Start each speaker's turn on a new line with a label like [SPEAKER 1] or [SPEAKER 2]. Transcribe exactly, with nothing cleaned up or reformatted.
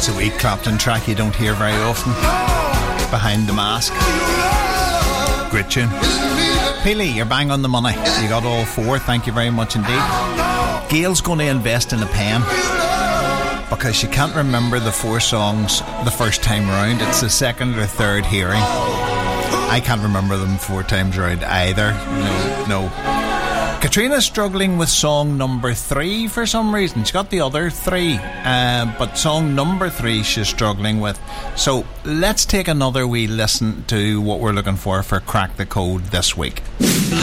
[SPEAKER 1] It's a wee Clapton track you don't hear very often. Behind the Mask. Great tune. Peely, you're bang on the money. You got all four. Thank you very much indeed. Gail's going to invest in a pen because she can't remember the four songs the first time round. It's the second or third hearing. I can't remember them four times round either. No, no. Katrina's struggling with song number three for some reason. She's got the other three, uh, but song number three she's struggling with. So let's take another wee listen to what we're looking for for Crack the Code this week.